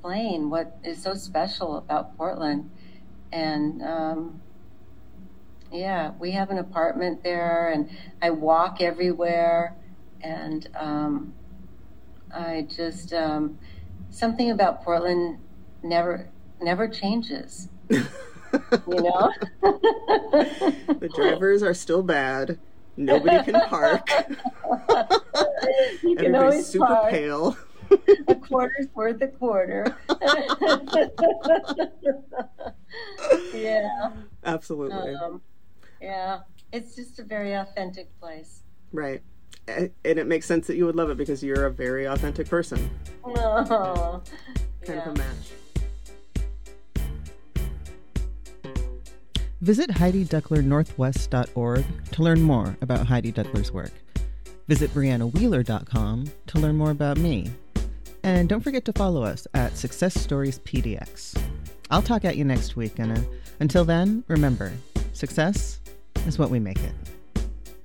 explain what is so special about Portland. And yeah, we have an apartment there, and I walk everywhere, and I just something about Portland never changes. You know, the drivers are still bad. Nobody can park. You can Everybody's always super park. pale. A quarter's worth a quarter. Yeah. Absolutely. Yeah. It's just a very authentic place. Right. And it makes sense that you would love it because you're a very authentic person. Oh, Kind yeah. of a match. Visit HeidiDucklerNorthwest.org to learn more about Heidi Duckler's work. Visit BriannaWheeler.com to learn more about me. And don't forget to follow us at Success Stories PDX. I'll talk at you next week, and until then, remember, success is what we make it.